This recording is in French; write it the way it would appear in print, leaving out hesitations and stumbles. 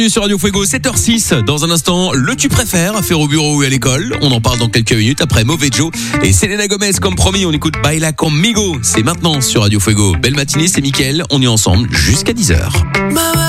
Sur Radio Fuego, 7h06. Dans un instant, le tu préfères à faire au bureau ou à l'école. On en parle dans quelques minutes après Mauvais Joe et Selena Gomez. Comme promis, on écoute Baila Conmigo. C'est maintenant sur Radio Fuego. Belle matinée, c'est Mickaël. On est ensemble jusqu'à 10h.